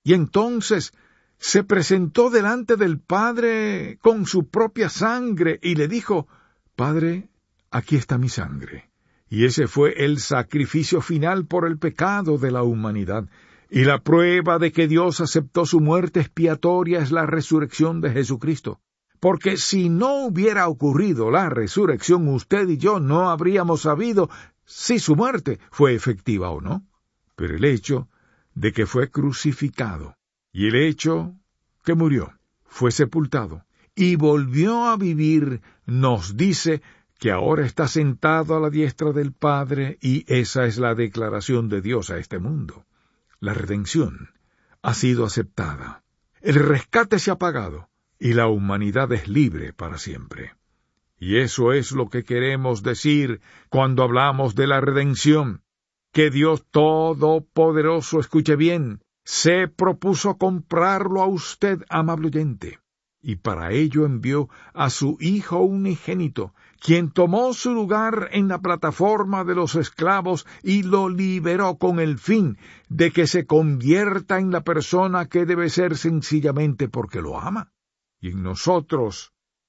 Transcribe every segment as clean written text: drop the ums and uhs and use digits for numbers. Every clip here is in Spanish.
Y entonces se presentó delante del Padre con su propia sangre y le dijo: Padre, aquí está mi sangre. Y ese fue el sacrificio final por el pecado de la humanidad. Y la prueba de que Dios aceptó su muerte expiatoria es la resurrección de Jesucristo. Porque si no hubiera ocurrido la resurrección, usted y yo no habríamos sabido si su muerte fue efectiva o no. Pero el hecho de que fue crucificado y el hecho que murió, fue sepultado y volvió a vivir, nos dice que ahora está sentado a la diestra del Padre, y esa es la declaración de Dios a este mundo. La redención ha sido aceptada, el rescate se ha pagado, y la humanidad es libre para siempre. Y eso es lo que queremos decir cuando hablamos de la redención, que Dios Todopoderoso, escuche bien, se propuso comprarlo a usted, amable oyente, y para ello envió a su Hijo unigénito, quien tomó su lugar en la plataforma de los esclavos y lo liberó con el fin de que se convierta en la persona que debe ser sencillamente porque lo ama. Y en nosotros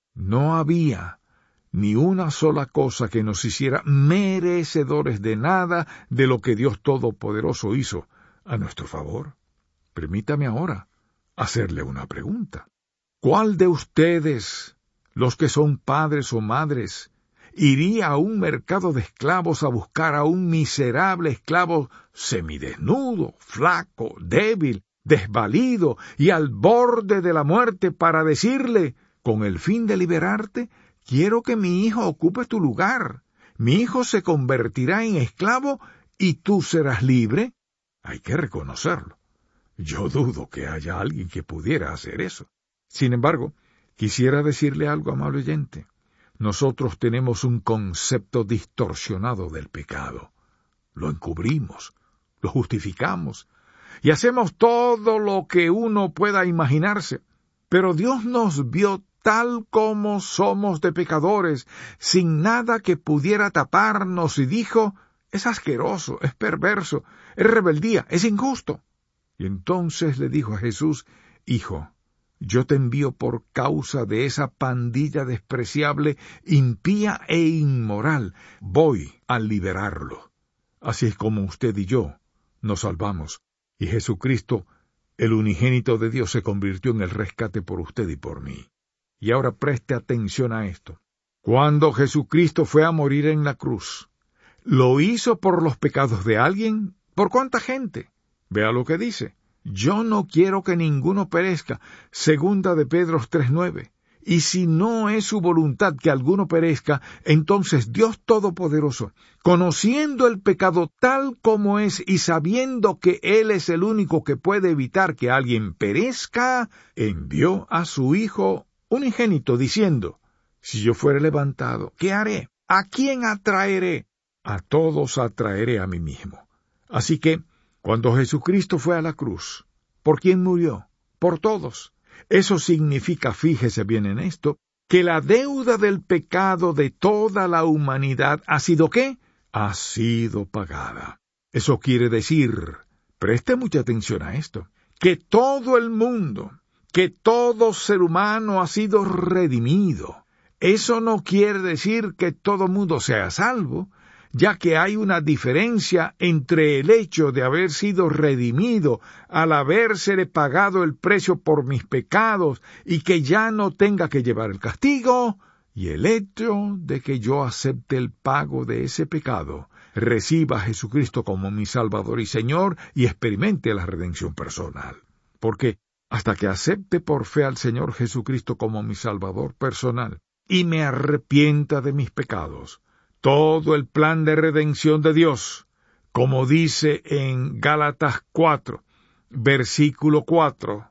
no había ni una sola cosa que nos hiciera merecedores de nada de lo que Dios Todopoderoso hizo a nuestro favor. Permítame ahora hacerle una pregunta. ¿Cuál de ustedes, los que son padres o madres, iría a un mercado de esclavos a buscar a un miserable esclavo semidesnudo, flaco, débil, desvalido y al borde de la muerte para decirle, con el fin de liberarte, quiero que mi hijo ocupe tu lugar, mi hijo se convertirá en esclavo y tú serás libre? Hay que reconocerlo. Yo dudo que haya alguien que pudiera hacer eso. Sin embargo, quisiera decirle algo, amable oyente. Nosotros tenemos un concepto distorsionado del pecado. Lo encubrimos, lo justificamos, y hacemos todo lo que uno pueda imaginarse. Pero Dios nos vio tal como somos de pecadores, sin nada que pudiera taparnos, y dijo: es asqueroso, es perverso, es rebeldía, es injusto. Y entonces le dijo a Jesús: Hijo, yo te envío por causa de esa pandilla despreciable, impía e inmoral. Voy a liberarlo. Así es como usted y yo nos salvamos. Y Jesucristo, el unigénito de Dios, se convirtió en el rescate por usted y por mí. Y ahora preste atención a esto. Cuando Jesucristo fue a morir en la cruz, ¿lo hizo por los pecados de alguien? ¿Por cuánta gente? Vea lo que dice: yo no quiero que ninguno perezca, segunda de Pedro 3:9. Y si no es su voluntad que alguno perezca, entonces Dios Todopoderoso, conociendo el pecado tal como es y sabiendo que Él es el único que puede evitar que alguien perezca, envió a su Hijo unigénito, diciendo: si yo fuere levantado, ¿qué haré? ¿A quién atraeré? A todos atraeré a mí mismo. Así que, cuando Jesucristo fue a la cruz, ¿por quién murió? Por todos. Eso significa, fíjese bien en esto, que la deuda del pecado de toda la humanidad ha sido ¿qué? Ha sido pagada. Eso quiere decir, preste mucha atención a esto, que todo el mundo, que todo ser humano ha sido redimido. Eso no quiere decir que todo mundo sea salvo, ya que hay una diferencia entre el hecho de haber sido redimido al habérsele pagado el precio por mis pecados y que ya no tenga que llevar el castigo, y el hecho de que yo acepte el pago de ese pecado, reciba a Jesucristo como mi Salvador y Señor y experimente la redención personal. Porque hasta que acepte por fe al Señor Jesucristo como mi Salvador personal y me arrepienta de mis pecados, todo el plan de redención de Dios, como dice en Gálatas 4, versículo 4,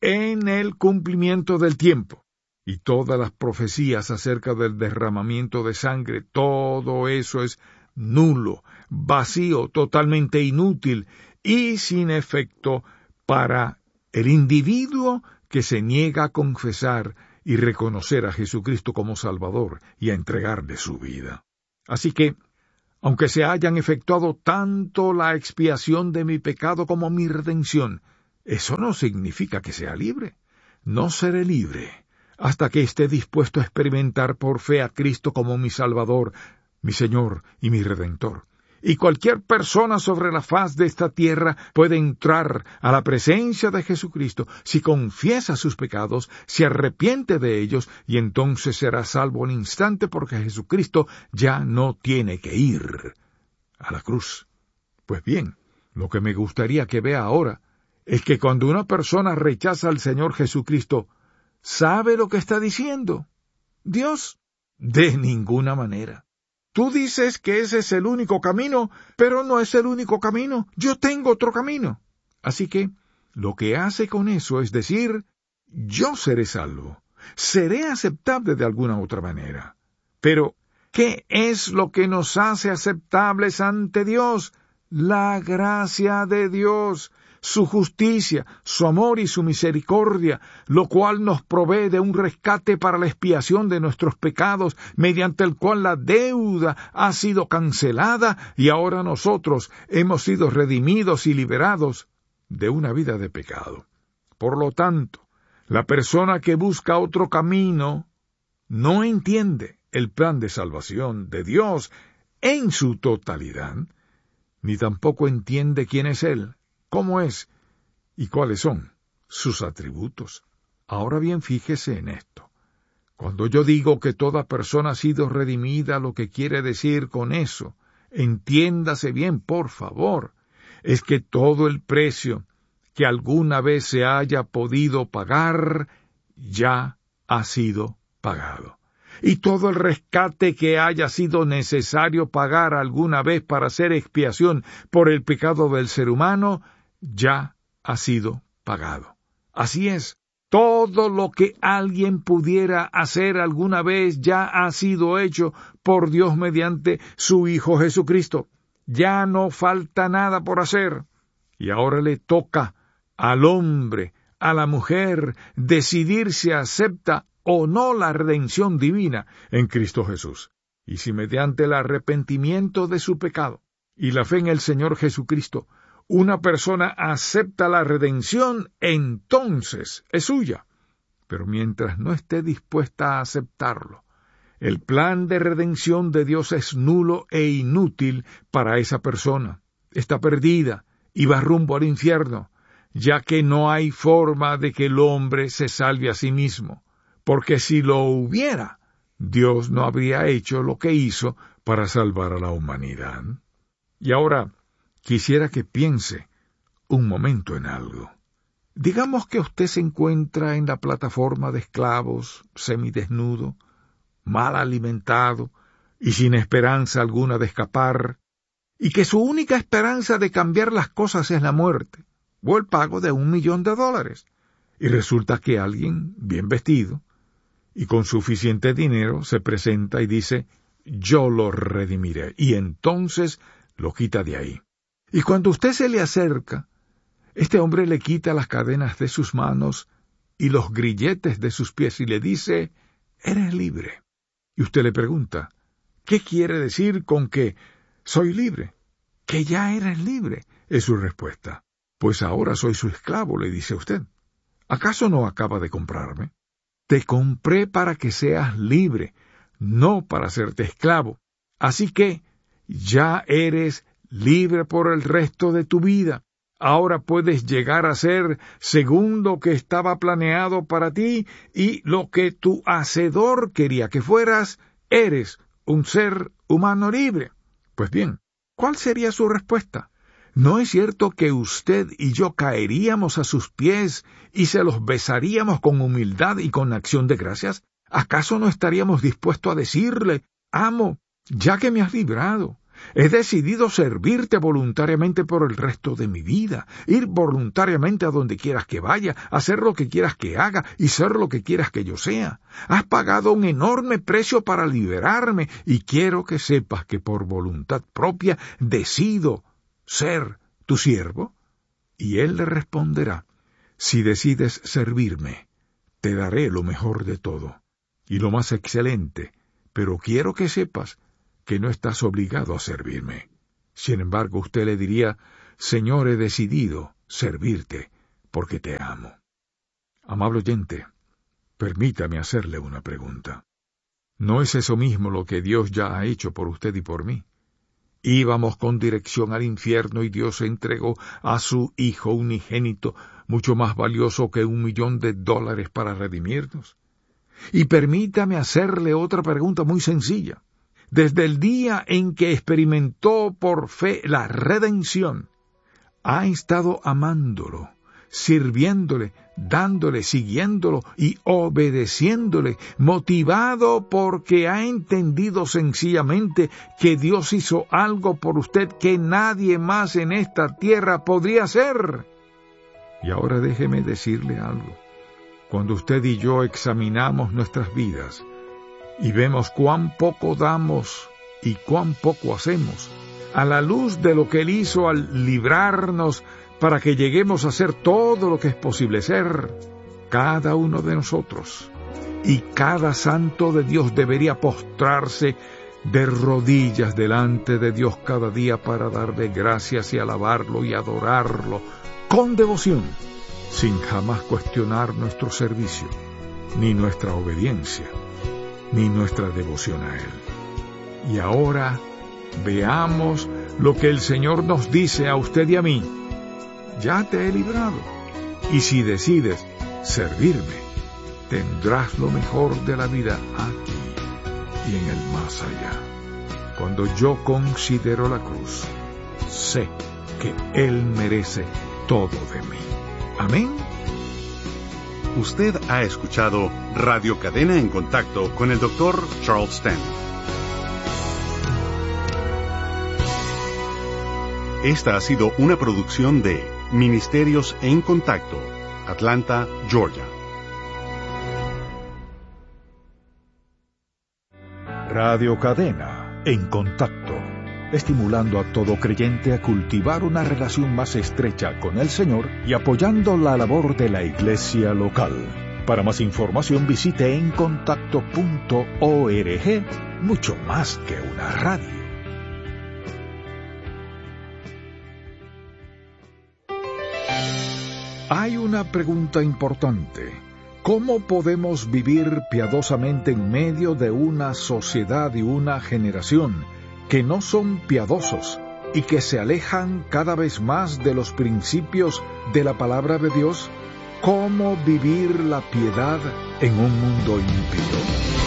en el cumplimiento del tiempo, y todas las profecías acerca del derramamiento de sangre, todo eso es nulo, vacío, totalmente inútil y sin efecto para el individuo que se niega a confesar y reconocer a Jesucristo como Salvador y a entregarle su vida. Así que, aunque se hayan efectuado tanto la expiación de mi pecado como mi redención, eso no significa que sea libre. No seré libre hasta que esté dispuesto a experimentar por fe a Cristo como mi Salvador, mi Señor y mi Redentor. Y cualquier persona sobre la faz de esta tierra puede entrar a la presencia de Jesucristo si confiesa sus pecados, se arrepiente de ellos, y entonces será salvo al instante, porque Jesucristo ya no tiene que ir a la cruz. Pues bien, lo que me gustaría que vea ahora es que cuando una persona rechaza al Señor Jesucristo, ¿sabe lo que está diciendo? Dios, de ninguna manera. Tú dices que ese es el único camino, pero no es el único camino. Yo tengo otro camino. Así que lo que hace con eso es decir, yo seré salvo, seré aceptable de alguna otra manera. Pero, ¿qué es lo que nos hace aceptables ante Dios? La gracia de Dios, su justicia, su amor y su misericordia, lo cual nos provee de un rescate para la expiación de nuestros pecados, mediante el cual la deuda ha sido cancelada y ahora nosotros hemos sido redimidos y liberados de una vida de pecado. Por lo tanto, la persona que busca otro camino no entiende el plan de salvación de Dios en su totalidad, ni tampoco entiende quién es Él, cómo es y cuáles son sus atributos. Ahora bien, fíjese en esto. Cuando yo digo que toda persona ha sido redimida, lo que quiere decir con eso, entiéndase bien, por favor, es que todo el precio que alguna vez se haya podido pagar ya ha sido pagado. Y todo el rescate que haya sido necesario pagar alguna vez para hacer expiación por el pecado del ser humano, ya ha sido pagado. Así es, todo lo que alguien pudiera hacer alguna vez ya ha sido hecho por Dios mediante su Hijo Jesucristo. Ya no falta nada por hacer. Y ahora le toca al hombre, a la mujer, decidir si acepta o no la redención divina en Cristo Jesús. Y si mediante el arrepentimiento de su pecado y la fe en el Señor Jesucristo, una persona acepta la redención, entonces es suya. Pero mientras no esté dispuesta a aceptarlo, el plan de redención de Dios es nulo e inútil para esa persona. Está perdida y va rumbo al infierno, ya que no hay forma de que el hombre se salve a sí mismo. Porque si lo hubiera, Dios no habría hecho lo que hizo para salvar a la humanidad. Y ahora, quisiera que piense un momento en algo. Digamos que usted se encuentra en la plataforma de esclavos, semidesnudo, mal alimentado y sin esperanza alguna de escapar, y que su única esperanza de cambiar las cosas es la muerte, o el pago de $1.000.000, y resulta que alguien, bien vestido, y con suficiente dinero, se presenta y dice, yo lo redimiré, y entonces lo quita de ahí. Y cuando usted se le acerca, este hombre le quita las cadenas de sus manos y los grilletes de sus pies y le dice, eres libre. Y usted le pregunta, ¿qué quiere decir con que soy libre? Que ya eres libre, es su respuesta. Pues ahora soy su esclavo, le dice usted. ¿Acaso no acaba de comprarme? Te compré para que seas libre, no para hacerte esclavo. Así que ya eres libre por el resto de tu vida. Ahora puedes llegar a ser según lo que estaba planeado para ti y lo que tu Hacedor quería que fueras, eres un ser humano libre. Pues bien, ¿cuál sería su respuesta? ¿No es cierto que usted y yo caeríamos a sus pies y se los besaríamos con humildad y con acción de gracias? ¿Acaso no estaríamos dispuestos a decirle, amo, ya que me has librado, he decidido servirte voluntariamente por el resto de mi vida, ir voluntariamente a donde quieras que vaya, hacer lo que quieras que haga y ser lo que quieras que yo sea? Has pagado un enorme precio para liberarme y quiero que sepas que por voluntad propia decido ser tu siervo. Y él le responderá, si decides servirme, te daré lo mejor de todo y lo más excelente, pero quiero que sepas que no estás obligado a servirme. Sin embargo, usted le diría, Señor, he decidido servirte, porque te amo. Amable oyente, permítame hacerle una pregunta. ¿No es eso mismo lo que Dios ya ha hecho por usted y por mí? Íbamos con dirección al infierno y Dios entregó a su Hijo unigénito, mucho más valioso que $1,000,000 para redimirnos. Y permítame hacerle otra pregunta muy sencilla. Desde el día en que experimentó por fe la redención, ha estado amándolo, sirviéndole, dándole, siguiéndolo y obedeciéndole, motivado porque ha entendido sencillamente que Dios hizo algo por usted que nadie más en esta tierra podría hacer. Y ahora déjeme decirle algo. Cuando usted y yo examinamos nuestras vidas y vemos cuán poco damos y cuán poco hacemos, a la luz de lo que Él hizo al librarnos para que lleguemos a ser todo lo que es posible ser, cada uno de nosotros y cada santo de Dios debería postrarse de rodillas delante de Dios cada día para darle gracias y alabarlo y adorarlo con devoción, sin jamás cuestionar nuestro servicio, ni nuestra obediencia, ni nuestra devoción a Él. Y ahora veamos lo que el Señor nos dice a usted y a mí. Ya te he librado, y si decides servirme, tendrás lo mejor de la vida aquí y en el más allá. Cuando yo considero la cruz, sé que Él merece todo de mí. Amén. Usted ha escuchado Radio Cadena en Contacto con el Dr. Charles Stanley. Esta ha sido una producción de Ministerios en Contacto, Atlanta, Georgia. Radio Cadena en Contacto, estimulando a todo creyente a cultivar una relación más estrecha con el Señor y apoyando la labor de la iglesia local. Para más información visite encontacto.org, mucho más que una radio. Hay una pregunta importante. ¿Cómo podemos vivir piadosamente en medio de una sociedad y una generación que no son piadosos y que se alejan cada vez más de los principios de la palabra de Dios? ¿Cómo vivir la piedad en un mundo impío?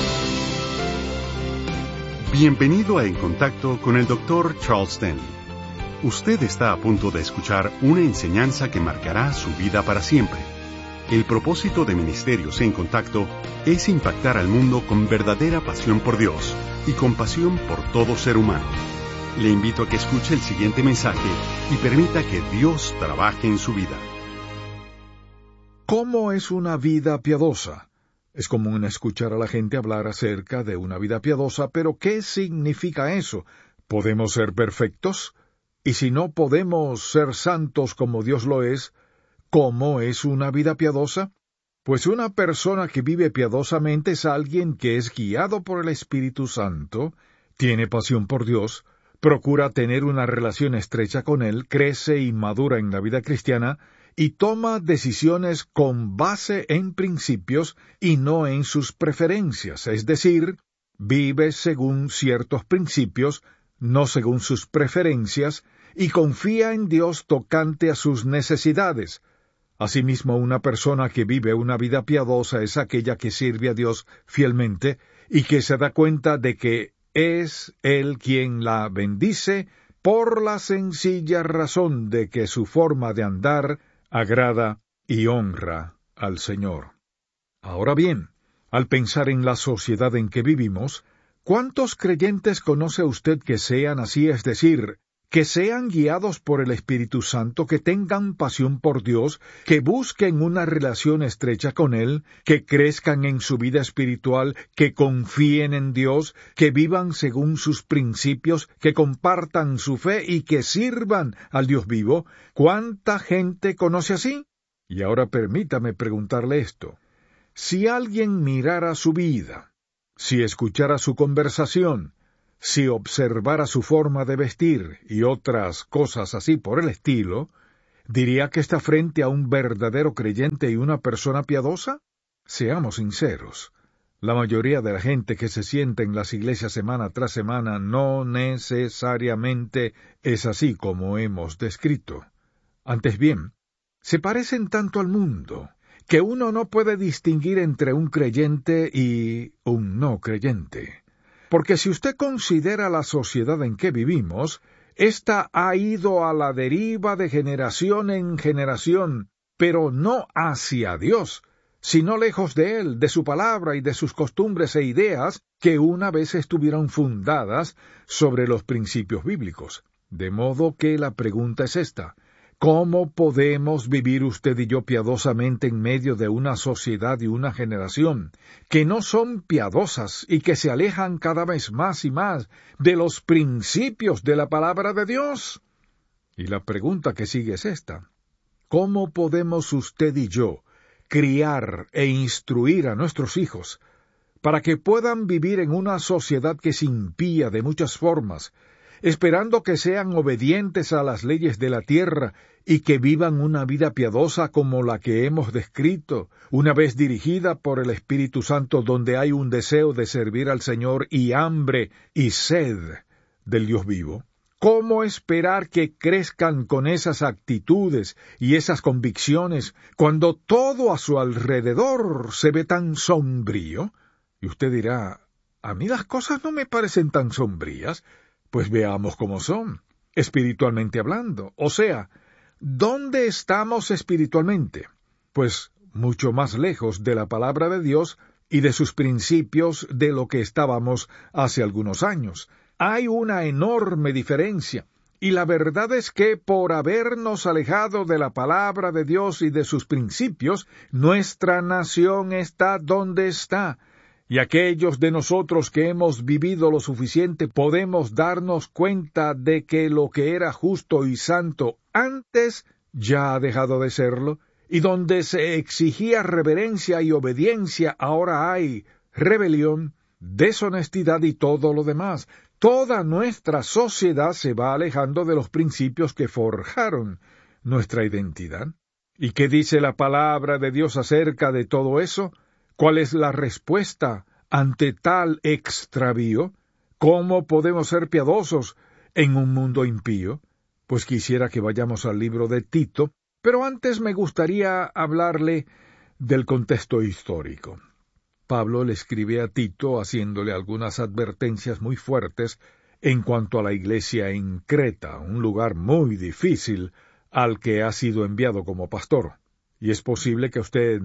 Bienvenido a En Contacto con el Dr. Charles Stanley. Usted está a punto de escuchar una enseñanza que marcará su vida para siempre. El propósito de Ministerios en Contacto es impactar al mundo con verdadera pasión por Dios y compasión por todo ser humano. Le invito a que escuche el siguiente mensaje y permita que Dios trabaje en su vida. ¿Cómo es una vida piadosa? Es común escuchar a la gente hablar acerca de una vida piadosa, pero ¿qué significa eso? ¿Podemos ser perfectos? Y si no podemos ser santos como Dios lo es, ¿cómo es una vida piadosa? Pues una persona que vive piadosamente es alguien que es guiado por el Espíritu Santo, tiene pasión por Dios, procura tener una relación estrecha con Él, crece y madura en la vida cristiana, y toma decisiones con base en principios y no en sus preferencias, es decir, vive según ciertos principios, no según sus preferencias, y confía en Dios tocante a sus necesidades. Asimismo, una persona que vive una vida piadosa es aquella que sirve a Dios fielmente y que se da cuenta de que es Él quien la bendice por la sencilla razón de que su forma de andar agrada y honra al Señor. Ahora bien, al pensar en la sociedad en que vivimos, ¿cuántos creyentes conoce usted que sean así, es decir, que sean guiados por el Espíritu Santo, que tengan pasión por Dios, que busquen una relación estrecha con Él, que crezcan en su vida espiritual, que confíen en Dios, que vivan según sus principios, que compartan su fe y que sirvan al Dios vivo? ¿Cuánta gente conoce así? Y ahora permítame preguntarle esto. Si alguien mirara su vida, si escuchara su conversación, si observara su forma de vestir y otras cosas así por el estilo, ¿Diría que está frente a un verdadero creyente y una persona piadosa? Seamos sinceros. La mayoría de la gente que se sienta en las iglesias semana tras semana no necesariamente es así como hemos descrito. Antes bien, se parecen tanto al mundo que uno no puede distinguir entre un creyente y un no creyente. Porque si usted considera la sociedad en que vivimos, ésta ha ido a la deriva de generación en generación, pero no hacia Dios, sino lejos de Él, de su palabra y de sus costumbres e ideas que una vez estuvieron fundadas sobre los principios bíblicos. De modo que la pregunta es esta: ¿cómo podemos vivir usted y yo piadosamente en medio de una sociedad y una generación que no son piadosas y que se alejan cada vez más y más de los principios de la palabra de Dios? Y la pregunta que sigue es esta: ¿cómo podemos usted y yo criar e instruir a nuestros hijos para que puedan vivir en una sociedad que es impía de muchas formas, esperando que sean obedientes a las leyes de la tierra y que vivan una vida piadosa como la que hemos descrito, una vez dirigida por el Espíritu Santo, donde hay un deseo de servir al Señor y hambre y sed del Dios vivo? ¿Cómo esperar que crezcan con esas actitudes y esas convicciones cuando todo a su alrededor se ve tan sombrío? Y usted dirá: a mí las cosas no me parecen tan sombrías. Pues veamos cómo son, espiritualmente hablando. O sea, ¿dónde estamos espiritualmente? Pues mucho más lejos de la palabra de Dios y de sus principios de lo que estábamos hace algunos años. Hay una enorme diferencia, y la verdad es que por habernos alejado de la palabra de Dios y de sus principios, nuestra nación está donde está. Y aquellos de nosotros que hemos vivido lo suficiente podemos darnos cuenta de que lo que era justo y santo antes ya ha dejado de serlo, y donde se exigía reverencia y obediencia ahora hay rebelión, deshonestidad y todo lo demás. Toda nuestra sociedad se va alejando de los principios que forjaron nuestra identidad. ¿Y qué dice la palabra de Dios acerca de todo eso? ¿Cuál es la respuesta ante tal extravío? ¿Cómo podemos ser piadosos en un mundo impío? Pues quisiera que vayamos al libro de Tito, pero antes me gustaría hablarle del contexto histórico. Pablo le escribe a Tito haciéndole algunas advertencias muy fuertes en cuanto a la iglesia en Creta, un lugar muy difícil al que ha sido enviado como pastor. Y es posible que usted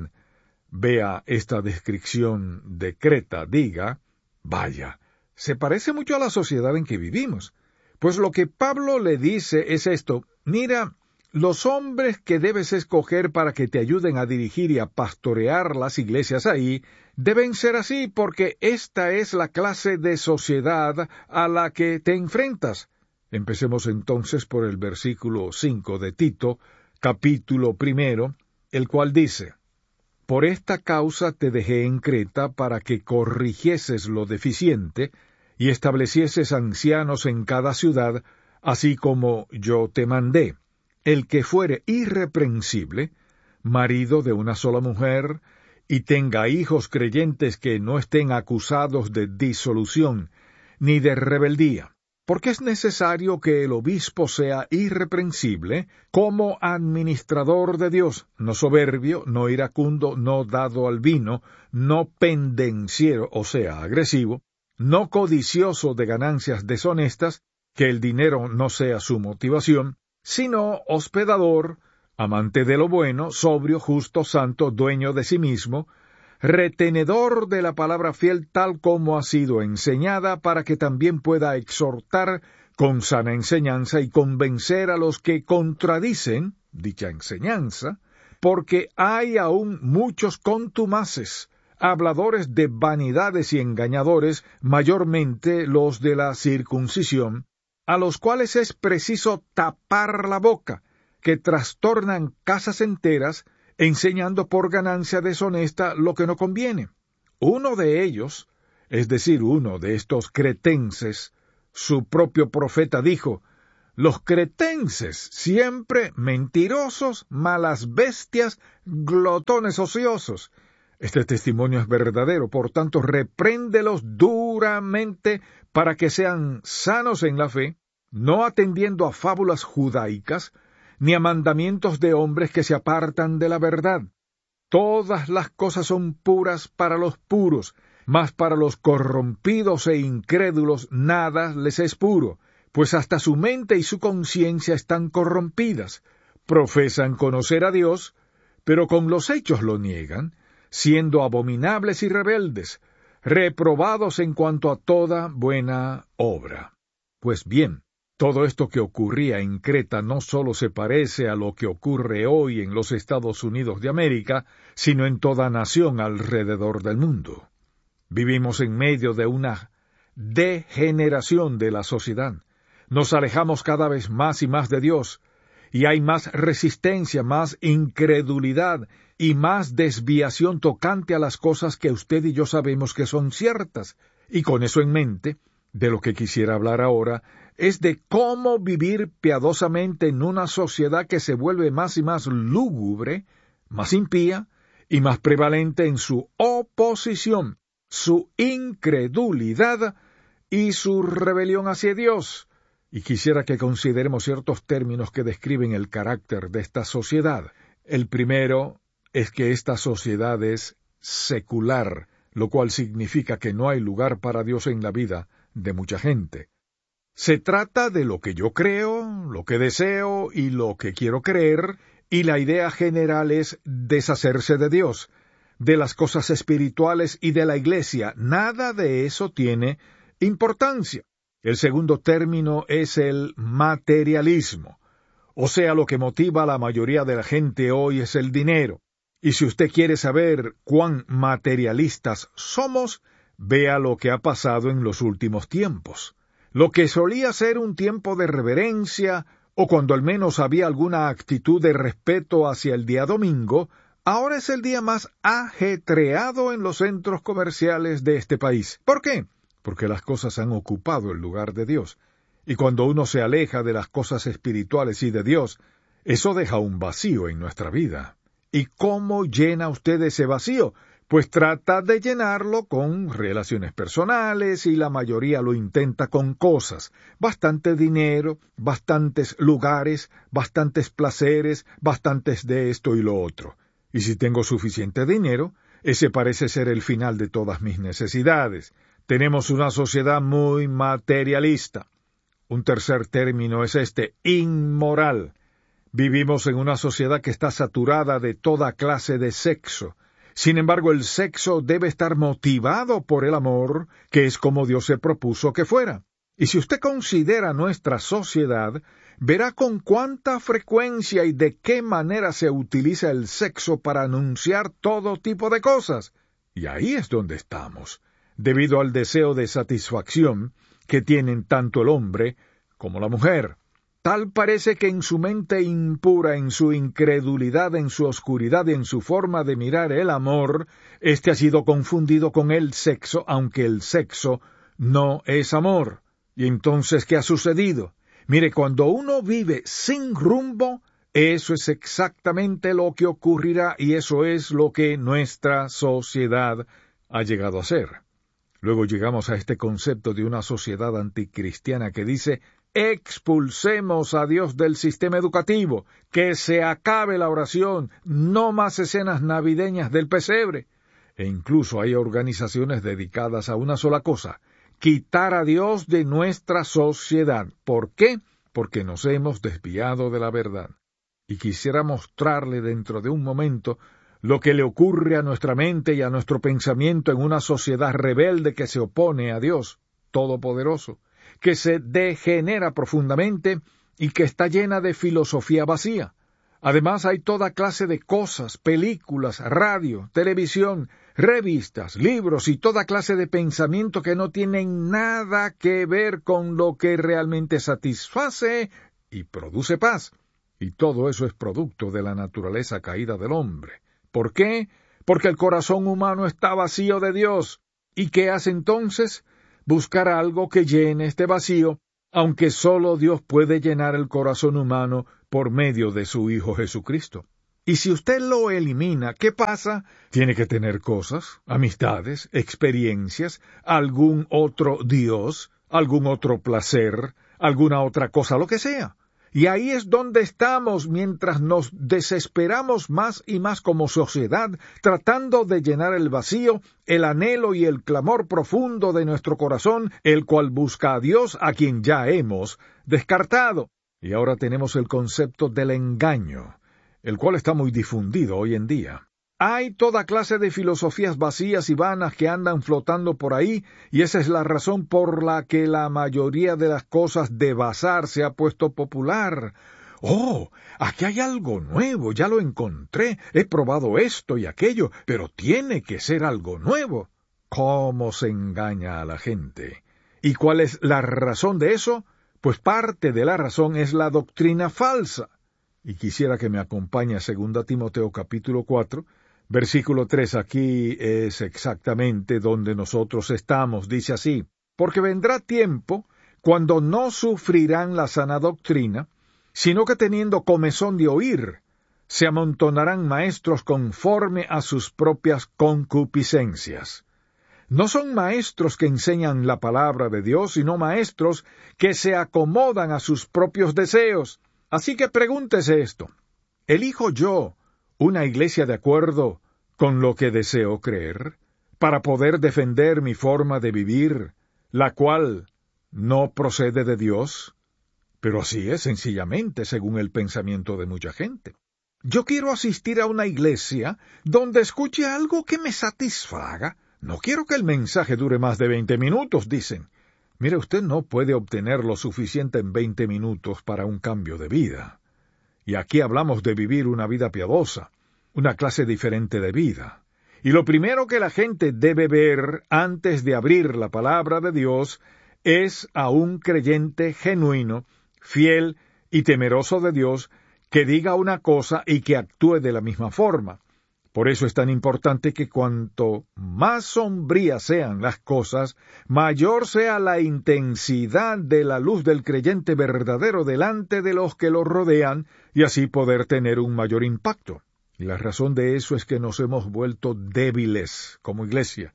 vea esta descripción de Creta, diga: vaya, se parece mucho a la sociedad en que vivimos. Pues lo que Pablo le dice es esto: mira, los hombres que debes escoger para que te ayuden a dirigir y a pastorear las iglesias ahí, deben ser así, porque esta es la clase de sociedad a la que te enfrentas. Empecemos entonces por el versículo 5 de Tito, capítulo 1, el cual dice: por esta causa te dejé en Creta para que corrigieses lo deficiente y establecieses ancianos en cada ciudad, así como yo te mandé. El que fuere irreprensible, marido de una sola mujer, y tenga hijos creyentes que no estén acusados de disolución ni de rebeldía, porque es necesario que el obispo sea irreprensible como administrador de Dios, no soberbio, no iracundo, no dado al vino, no pendenciero, o sea, agresivo, no codicioso de ganancias deshonestas, que el dinero no sea su motivación, sino hospedador, amante de lo bueno, sobrio, justo, santo, dueño de sí mismo, retenedor de la palabra fiel tal como ha sido enseñada, para que también pueda exhortar con sana enseñanza y convencer a los que contradicen dicha enseñanza, porque hay aún muchos contumaces, habladores de vanidades y engañadores, mayormente los de la circuncisión, a los cuales es preciso tapar la boca, que trastornan casas enteras, enseñando por ganancia deshonesta lo que no conviene. Uno de ellos, es decir, uno de estos cretenses, su propio profeta dijo: Los cretenses, siempre mentirosos, malas bestias, glotones ociosos. Este testimonio es verdadero, por tanto, repréndelos duramente para que sean sanos en la fe, no atendiendo a fábulas judaicas, ni a mandamientos de hombres que se apartan de la verdad. Todas las cosas son puras para los puros, mas para los corrompidos e incrédulos nada les es puro, pues hasta su mente y su conciencia están corrompidas. Profesan conocer a Dios, pero con los hechos lo niegan, siendo abominables y rebeldes, reprobados en cuanto a toda buena obra. Pues bien, todo esto que ocurría en Creta no solo se parece a lo que ocurre hoy en los Estados Unidos de América, sino en toda nación alrededor del mundo. Vivimos en medio de una degeneración de la sociedad. Nos alejamos cada vez más y más de Dios, y hay más resistencia, más incredulidad y más desviación tocante a las cosas que usted y yo sabemos que son ciertas. Y con eso en mente, de lo que quisiera hablar ahora es de cómo vivir piadosamente en una sociedad que se vuelve más y más lúgubre, más impía y más prevalente en su oposición, su incredulidad y su rebelión hacia Dios. Y quisiera que consideremos ciertos términos que describen el carácter de esta sociedad. El primero es que esta sociedad es secular, lo cual significa que no hay lugar para Dios en la vida de mucha gente. Se trata de lo que yo creo, lo que deseo y lo que quiero creer, y la idea general es deshacerse de Dios, de las cosas espirituales y de la Iglesia. Nada de eso tiene importancia. El segundo término es el materialismo. O sea, lo que motiva a la mayoría de la gente hoy es el dinero. Y si usted quiere saber cuán materialistas somos, vea lo que ha pasado en los últimos tiempos. Lo que solía ser un tiempo de reverencia, o cuando al menos había alguna actitud de respeto hacia el día domingo, ahora es el día más ajetreado en los centros comerciales de este país. ¿Por qué? Porque las cosas han ocupado el lugar de Dios. Y cuando uno se aleja de las cosas espirituales y de Dios, eso deja un vacío en nuestra vida. ¿Y cómo llena usted ese vacío? Pues trata de llenarlo con relaciones personales, y la mayoría lo intenta con cosas. Bastante dinero, bastantes lugares, bastantes placeres, bastantes de esto y lo otro. Y si tengo suficiente dinero, ese parece ser el final de todas mis necesidades. Tenemos una sociedad muy materialista. Un tercer término es inmoral. Vivimos en una sociedad que está saturada de toda clase de sexo. Sin embargo, el sexo debe estar motivado por el amor, que es como Dios se propuso que fuera. Y si usted considera nuestra sociedad, verá con cuánta frecuencia y de qué manera se utiliza el sexo para anunciar todo tipo de cosas. Y ahí es donde estamos, debido al deseo de satisfacción que tienen tanto el hombre como la mujer. Tal parece que en su mente impura, en su incredulidad, en su oscuridad, en su forma de mirar el amor, ha sido confundido con el sexo, aunque el sexo no es amor. ¿Y entonces qué ha sucedido? Mire, cuando uno vive sin rumbo, eso es exactamente lo que ocurrirá, y eso es lo que nuestra sociedad ha llegado a ser. Luego llegamos a este concepto de una sociedad anticristiana que dice: expulsemos a Dios del sistema educativo, que se acabe la oración, no más escenas navideñas del pesebre. E incluso hay organizaciones dedicadas a una sola cosa: quitar a Dios de nuestra sociedad. ¿Por qué? Porque nos hemos desviado de la verdad. Y quisiera mostrarle dentro de un momento lo que le ocurre a nuestra mente y a nuestro pensamiento en una sociedad rebelde que se opone a Dios Todopoderoso, que se degenera profundamente y que está llena de filosofía vacía. Además, hay toda clase de cosas, películas, radio, televisión, revistas, libros y toda clase de pensamiento que no tienen nada que ver con lo que realmente satisface y produce paz. Y todo eso es producto de la naturaleza caída del hombre. ¿Por qué? Porque el corazón humano está vacío de Dios. ¿Y qué hace entonces? Buscar algo que llene este vacío, aunque solo Dios puede llenar el corazón humano por medio de su Hijo Jesucristo. Y si usted lo elimina, ¿qué pasa? Tiene que tener cosas, amistades, experiencias, algún otro Dios, algún otro placer, alguna otra cosa, lo que sea. Y ahí es donde estamos mientras nos desesperamos más y más como sociedad, tratando de llenar el vacío, el anhelo y el clamor profundo de nuestro corazón, el cual busca a Dios, a quien ya hemos descartado. Y ahora tenemos el concepto del engaño, el cual está muy difundido hoy en día. Hay toda clase de filosofías vacías y vanas que andan flotando por ahí, y esa es la razón por la que la mayoría de las cosas de bazar se ha puesto popular. ¡Oh! Aquí hay algo nuevo, ya lo encontré, he probado esto y aquello, pero tiene que ser algo nuevo. ¿Cómo se engaña a la gente? ¿Y cuál es la razón de eso? Pues parte de la razón es la doctrina falsa. Y quisiera que me acompañe a 2 Timoteo capítulo 4, versículo 3, aquí es exactamente donde nosotros estamos, dice así: porque vendrá tiempo cuando no sufrirán la sana doctrina, sino que teniendo comezón de oír, se amontonarán maestros conforme a sus propias concupiscencias. No son maestros que enseñan la palabra de Dios, sino maestros que se acomodan a sus propios deseos. Así que pregúntese esto: ¿elijo yo una iglesia de acuerdo con lo que deseo creer, para poder defender mi forma de vivir, la cual no procede de Dios? Pero así es sencillamente según el pensamiento de mucha gente. Yo quiero asistir a una iglesia donde escuche algo que me satisfaga. No quiero que el mensaje dure más de 20 minutos, dicen. Mire, usted no puede obtener lo suficiente en 20 minutos para un cambio de vida. Y aquí hablamos de vivir una vida piadosa, una clase diferente de vida. Y lo primero que la gente debe ver antes de abrir la palabra de Dios es a un creyente genuino, fiel y temeroso de Dios, que diga una cosa y que actúe de la misma forma. Por eso es tan importante que cuanto más sombrías sean las cosas, mayor sea la intensidad de la luz del creyente verdadero delante de los que lo rodean, y así poder tener un mayor impacto. Y la razón de eso es que nos hemos vuelto débiles como iglesia.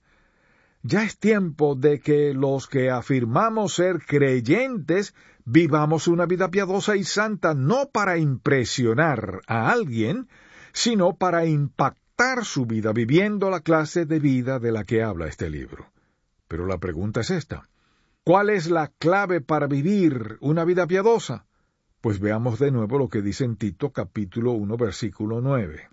Ya es tiempo de que los que afirmamos ser creyentes vivamos una vida piadosa y santa, no para impresionar a alguien, sino para impactar su vida viviendo la clase de vida de la que habla este libro. Pero la pregunta es esta: ¿cuál es la clave para vivir una vida piadosa? Pues veamos de nuevo lo que dice en Tito capítulo 1 versículo 9.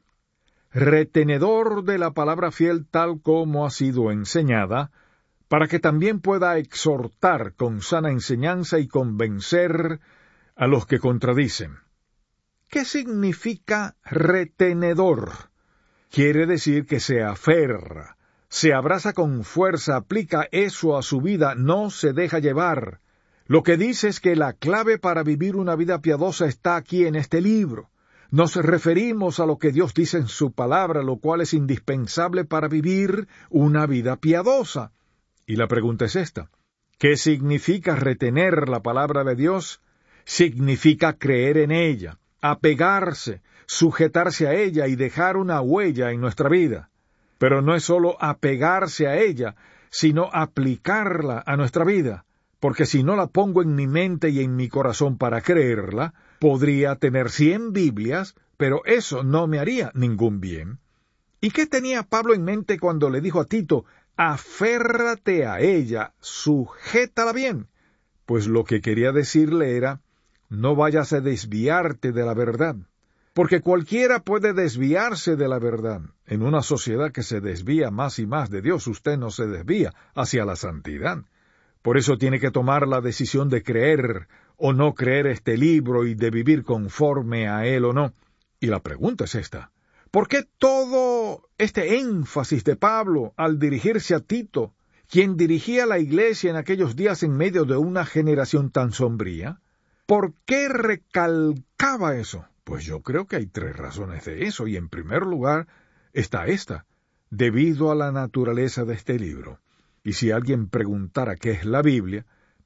Retenedor de la palabra fiel tal como ha sido enseñada, para que también pueda exhortar con sana enseñanza y convencer a los que contradicen. ¿Qué significa retenedor? Quiere decir que se aferra, se abraza con fuerza, aplica eso a su vida, no se deja llevar. Lo que dice es que la clave para vivir una vida piadosa está aquí en este libro. Nos referimos a lo que Dios dice en su palabra, lo cual es indispensable para vivir una vida piadosa. Y la pregunta es esta: ¿qué significa retener la palabra de Dios? Significa creer en ella, apegarse, sujetarse a ella y dejar una huella en nuestra vida. Pero no es solo apegarse a ella, sino aplicarla a nuestra vida, porque si no la pongo en mi mente y en mi corazón para creerla, podría tener 100 Biblias, pero eso no me haría ningún bien. ¿Y qué tenía Pablo en mente cuando le dijo a Tito: aférrate a ella, sujétala bien? Pues lo que quería decirle era: no vayas a desviarte de la verdad, porque cualquiera puede desviarse de la verdad. En una sociedad que se desvía más y más de Dios, usted no se desvía hacia la santidad. Por eso tiene que tomar la decisión de creer o no creer este libro y de vivir conforme a él o no. Y la pregunta es esta: ¿por qué todo este énfasis de Pablo al dirigirse a Tito, quien dirigía la iglesia en aquellos días en medio de una generación tan sombría? ¿Por qué recalcaba eso? Pues yo creo que hay 3 razones de eso, y en primer lugar está esta: debido a la naturaleza de este libro. Y si alguien preguntara qué es la Biblia,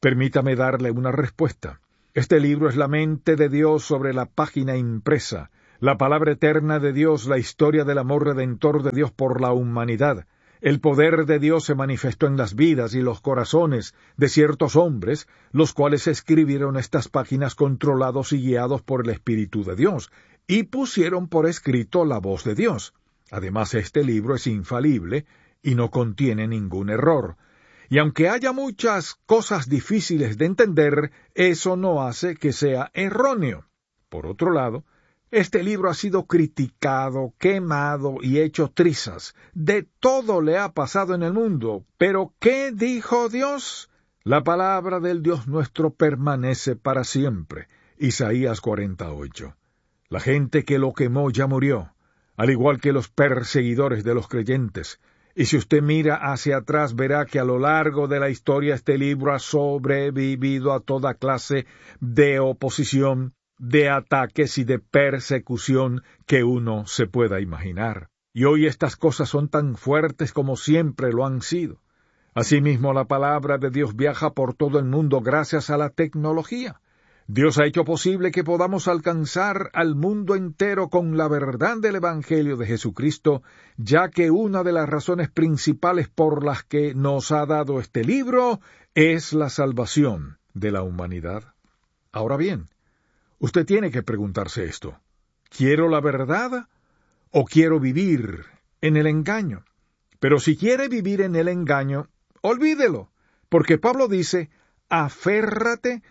Permítame darle una respuesta. Este libro es la mente de Dios sobre la página impresa, la palabra eterna de Dios, la historia del amor redentor de Dios por la humanidad. El poder de Dios se manifestó en las vidas y los corazones de ciertos hombres, los cuales escribieron estas páginas controlados y guiados por el Espíritu de Dios, y pusieron por escrito la voz de Dios. Además, este libro es infalible y no contiene ningún error. Y aunque haya muchas cosas difíciles de entender, eso no hace que sea erróneo. Por otro lado, este libro ha sido criticado, quemado y hecho trizas. De todo le ha pasado en el mundo. ¿Pero qué dijo Dios? La palabra del Dios nuestro permanece para siempre. Isaías 48. La gente que lo quemó ya murió, al igual que los perseguidores de los creyentes. Y si usted mira hacia atrás, verá que a lo largo de la historia este libro ha sobrevivido a toda clase de oposición, de ataques y de persecución que uno se pueda imaginar. Y hoy estas cosas son tan fuertes como siempre lo han sido. Asimismo, la palabra de Dios viaja por todo el mundo gracias a la tecnología. Dios ha hecho posible que podamos alcanzar al mundo entero con la verdad del Evangelio de Jesucristo, ya que una de las razones principales por las que nos ha dado este libro es la salvación de la humanidad. Ahora bien, usted tiene que preguntarse esto: ¿quiero la verdad o quiero vivir en el engaño? Pero si quiere vivir en el engaño, olvídelo, porque Pablo dice: aférrate,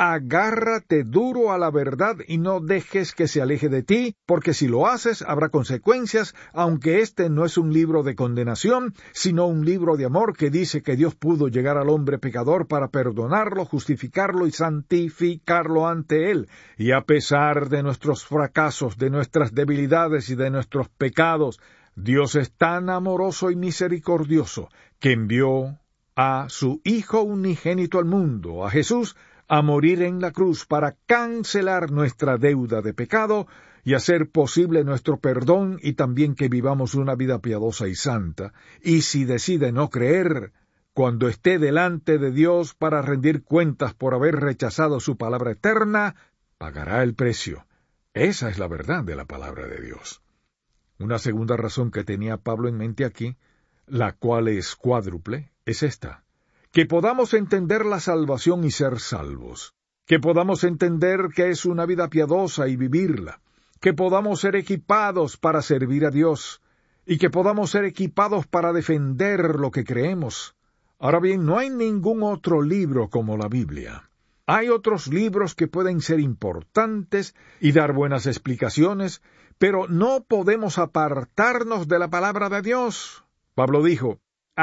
agárrate duro a la verdad y no dejes que se aleje de ti, porque si lo haces habrá consecuencias, aunque este no es un libro de condenación, sino un libro de amor que dice que Dios pudo llegar al hombre pecador para perdonarlo, justificarlo y santificarlo ante Él. Y a pesar de nuestros fracasos, de nuestras debilidades y de nuestros pecados, Dios es tan amoroso y misericordioso que envió a su Hijo unigénito al mundo, a Jesús, a morir en la cruz para cancelar nuestra deuda de pecado y hacer posible nuestro perdón y también que vivamos una vida piadosa y santa. Y si decide no creer, cuando esté delante de Dios para rendir cuentas por haber rechazado su palabra eterna, pagará el precio. Esa es la verdad de la palabra de Dios. Una segunda razón que tenía Pablo en mente aquí, la cual es cuádruple, es esta: que podamos entender la salvación y ser salvos, que podamos entender que es una vida piadosa y vivirla, que podamos ser equipados para servir a Dios, y que podamos ser equipados para defender lo que creemos. Ahora bien, no hay ningún otro libro como la Biblia. Hay otros libros que pueden ser importantes y dar buenas explicaciones, pero no podemos apartarnos de la palabra de Dios. Pablo dijo: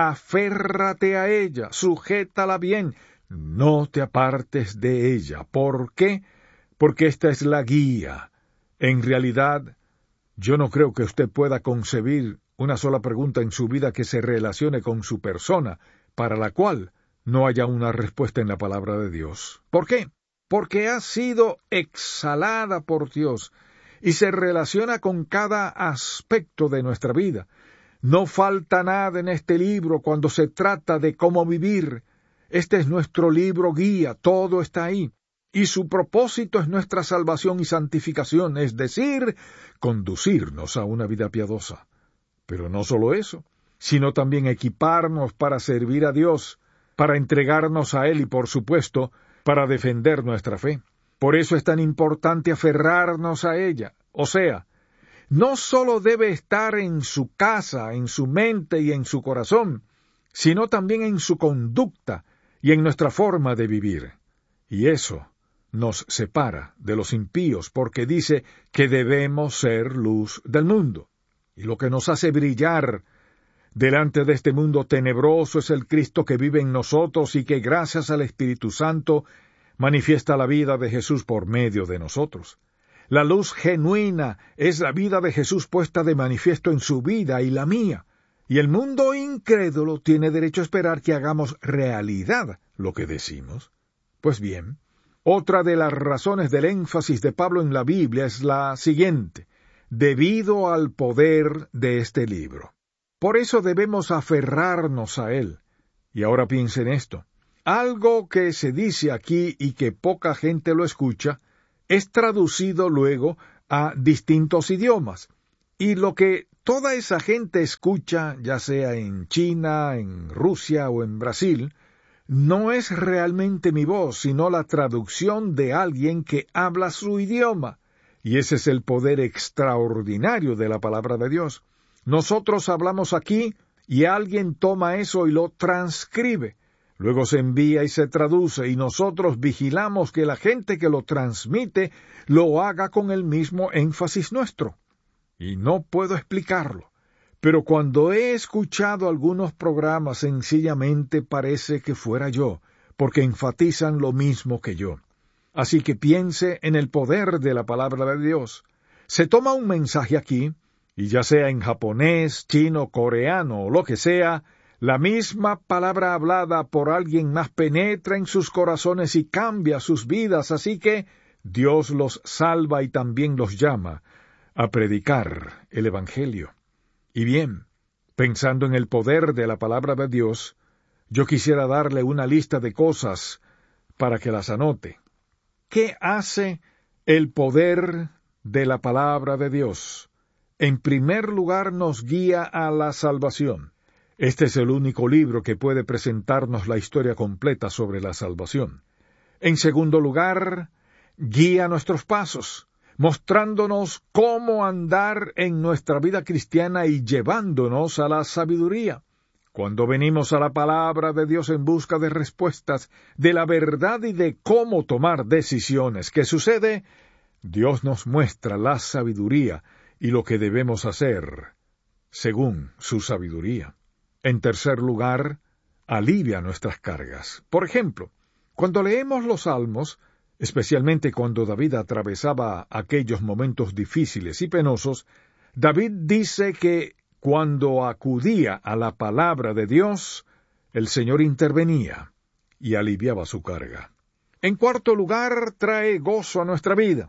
aférrate a ella, sujétala bien, no te apartes de ella. ¿Por qué? Porque esta es la guía. En realidad, yo no creo que usted pueda concebir una sola pregunta en su vida que se relacione con su persona, para la cual no haya una respuesta en la palabra de Dios. ¿Por qué? Porque ha sido exhalada por Dios y se relaciona con cada aspecto de nuestra vida. No falta nada en este libro cuando se trata de cómo vivir. Este es nuestro libro guía, todo está ahí. Y su propósito es nuestra salvación y santificación, es decir, conducirnos a una vida piadosa. Pero no solo eso, sino también equiparnos para servir a Dios, para entregarnos a Él y, por supuesto, para defender nuestra fe. Por eso es tan importante aferrarnos a ella, o sea, no solo debe estar en su casa, en su mente y en su corazón, sino también en su conducta y en nuestra forma de vivir. Y eso nos separa de los impíos, porque dice que debemos ser luz del mundo. Y lo que nos hace brillar delante de este mundo tenebroso es el Cristo que vive en nosotros y que gracias al Espíritu Santo manifiesta la vida de Jesús por medio de nosotros. La luz genuina es la vida de Jesús puesta de manifiesto en su vida y la mía, y el mundo incrédulo tiene derecho a esperar que hagamos realidad lo que decimos. Pues bien, otra de las razones del énfasis de Pablo en la Biblia es la siguiente: debido al poder de este libro. Por eso debemos aferrarnos a él. Y ahora piensen esto: algo que se dice aquí y que poca gente lo escucha, es traducido luego a distintos idiomas. Y lo que toda esa gente escucha, ya sea en China, en Rusia o en Brasil, no es realmente mi voz, sino la traducción de alguien que habla su idioma. Y ese es el poder extraordinario de la palabra de Dios. Nosotros hablamos aquí y alguien toma eso y lo transcribe. Luego se envía y se traduce, y nosotros vigilamos que la gente que lo transmite lo haga con el mismo énfasis nuestro. Y no puedo explicarlo, pero cuando he escuchado algunos programas sencillamente parece que fuera yo, porque enfatizan lo mismo que yo. Así que piense en el poder de la palabra de Dios. Se toma un mensaje aquí, y ya sea en japonés, chino, coreano o lo que sea, la misma palabra hablada por alguien más penetra en sus corazones y cambia sus vidas, así que Dios los salva y también los llama a predicar el Evangelio. Y bien, pensando en el poder de la palabra de Dios, yo quisiera darle una lista de cosas para que las anote. ¿Qué hace el poder de la palabra de Dios? En primer lugar, nos guía a la salvación. Este es el único libro que puede presentarnos la historia completa sobre la salvación. En segundo lugar, guía nuestros pasos, mostrándonos cómo andar en nuestra vida cristiana y llevándonos a la sabiduría. Cuando venimos a la palabra de Dios en busca de respuestas, de la verdad y de cómo tomar decisiones, ¿qué sucede? Dios nos muestra la sabiduría y lo que debemos hacer según su sabiduría. En tercer lugar, alivia nuestras cargas. Por ejemplo, cuando leemos los Salmos, especialmente cuando David atravesaba aquellos momentos difíciles y penosos, David dice que cuando acudía a la palabra de Dios, el Señor intervenía y aliviaba su carga. En cuarto lugar, trae gozo a nuestra vida.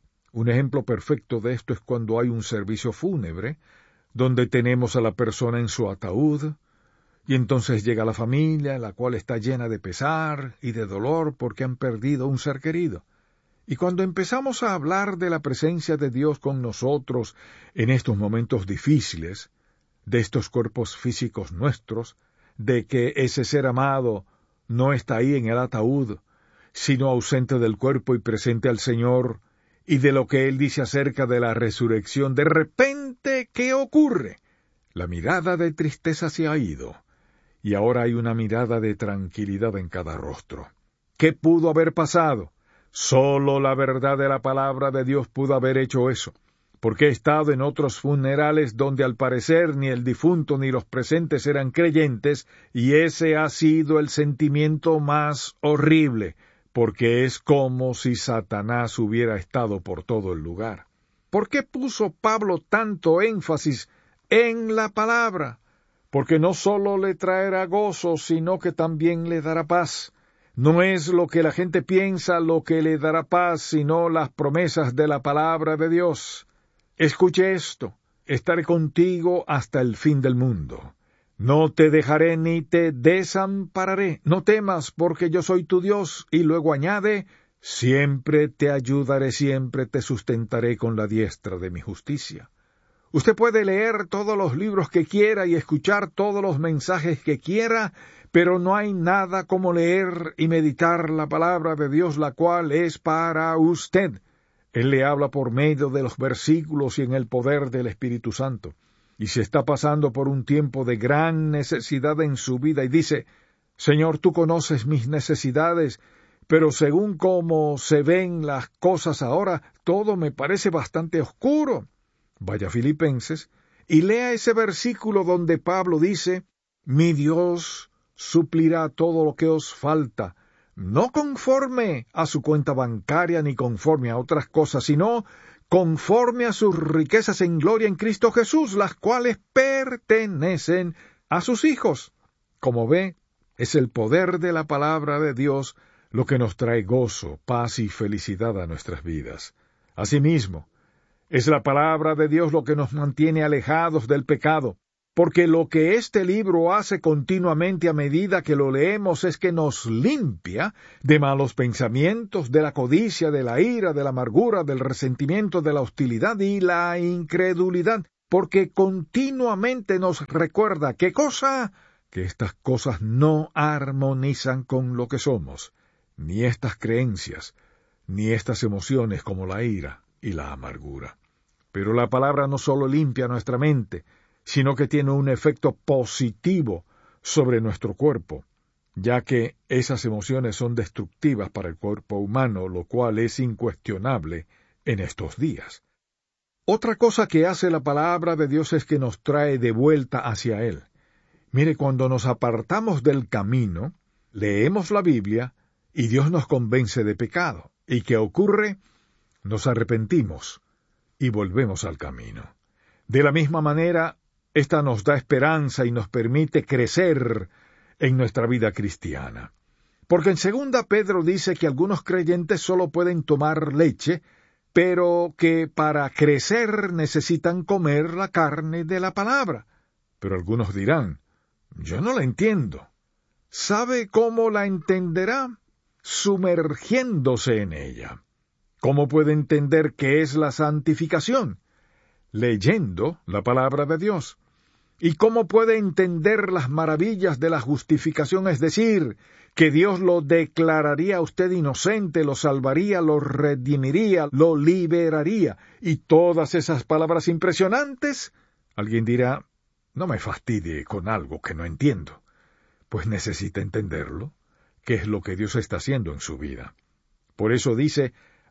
Un ejemplo perfecto de esto es cuando hay un servicio fúnebre, donde tenemos a la persona en su ataúd, y entonces llega la familia, la cual está llena de pesar y de dolor porque han perdido un ser querido. Y cuando empezamos a hablar de la presencia de Dios con nosotros en estos momentos difíciles, de estos cuerpos físicos nuestros, de que ese ser amado no está ahí en el ataúd, sino ausente del cuerpo y presente al Señor, y de lo que Él dice acerca de la resurrección, de repente, ¿qué ocurre? La mirada de tristeza se ha ido, y ahora hay una mirada de tranquilidad en cada rostro. ¿Qué pudo haber pasado? Solo la verdad de la palabra de Dios pudo haber hecho eso, porque he estado en otros funerales donde al parecer ni el difunto ni los presentes eran creyentes, y ese ha sido el sentimiento más horrible, porque es como si Satanás hubiera estado por todo el lugar. ¿Por qué puso Pablo tanto énfasis en la palabra? Porque no solo le traerá gozo, sino que también le dará paz. No es lo que la gente piensa lo que le dará paz, sino las promesas de la palabra de Dios. Escuche esto: estaré contigo hasta el fin del mundo. No te dejaré ni te desampararé. No temas, porque yo soy tu Dios. Y luego añade: siempre te ayudaré, siempre te sustentaré con la diestra de mi justicia. Usted puede leer todos los libros que quiera y escuchar todos los mensajes que quiera, pero no hay nada como leer y meditar la palabra de Dios, la cual es para usted. Él le habla por medio de los versículos y en el poder del Espíritu Santo. Y si está pasando por un tiempo de gran necesidad en su vida y dice: Señor, tú conoces mis necesidades, pero según cómo se ven las cosas ahora, todo me parece bastante oscuro. Vaya a Filipenses y lea ese versículo donde Pablo dice: mi Dios suplirá todo lo que os falta, no conforme a su cuenta bancaria ni conforme a otras cosas, sino conforme a sus riquezas en gloria en Cristo Jesús, las cuales pertenecen a sus hijos. Como ve, es el poder de la palabra de Dios lo que nos trae gozo, paz y felicidad a nuestras vidas. Asimismo, es la palabra de Dios lo que nos mantiene alejados del pecado, porque lo que este libro hace continuamente a medida que lo leemos es que nos limpia de malos pensamientos, de la codicia, de la ira, de la amargura, del resentimiento, de la hostilidad y la incredulidad, porque continuamente nos recuerda ¿qué cosa? Que estas cosas no armonizan con lo que somos, ni estas creencias, ni estas emociones como la ira y la amargura. Pero la palabra no solo limpia nuestra mente, sino que tiene un efecto positivo sobre nuestro cuerpo, ya que esas emociones son destructivas para el cuerpo humano, lo cual es incuestionable en estos días. Otra cosa que hace la palabra de Dios es que nos trae de vuelta hacia Él. Mire, cuando nos apartamos del camino, leemos la Biblia y Dios nos convence de pecado. ¿Y qué ocurre? Nos arrepentimos y volvemos al camino. De la misma manera, esta nos da esperanza y nos permite crecer en nuestra vida cristiana. Porque en 2 Pedro dice que algunos creyentes solo pueden tomar leche, pero que para crecer necesitan comer la carne de la palabra. Pero algunos dirán, yo no la entiendo. ¿Sabe cómo la entenderá? Sumergiéndose en ella. ¿Cómo puede entender qué es la santificación? Leyendo la palabra de Dios. ¿Y cómo puede entender las maravillas de la justificación? Es decir, que Dios lo declararía a usted inocente, lo salvaría, lo redimiría, lo liberaría. Y todas esas palabras impresionantes. Alguien dirá, no me fastidie con algo que no entiendo. Pues necesita entenderlo, qué es lo que Dios está haciendo en su vida. Por eso dice,